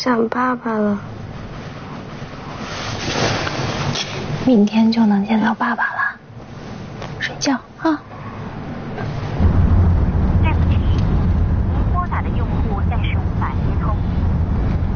想爸爸了。 明天就能见到爸爸了，睡觉啊。